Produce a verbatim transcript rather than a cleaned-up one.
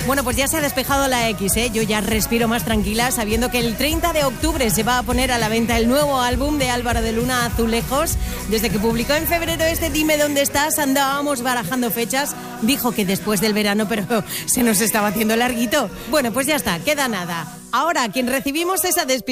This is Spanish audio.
Bueno, pues ya se ha despejado la X, ¿eh? Yo ya respiro más tranquila sabiendo que el treinta de octubre se va a poner a la venta el nuevo álbum de Álvaro de Luna, Azulejos. Desde que publicó en febrero este Dime dónde estás, andábamos barajando fechas. Dijo que después del verano, pero se nos estaba haciendo larguito. Bueno, pues ya está, queda nada. Ahora, quien recibimos esa despedida